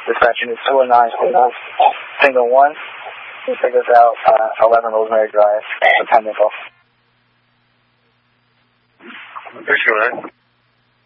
Dispatching is 209, single 1. Take us out, 11 Rosemary Drive, Nickel. Sure.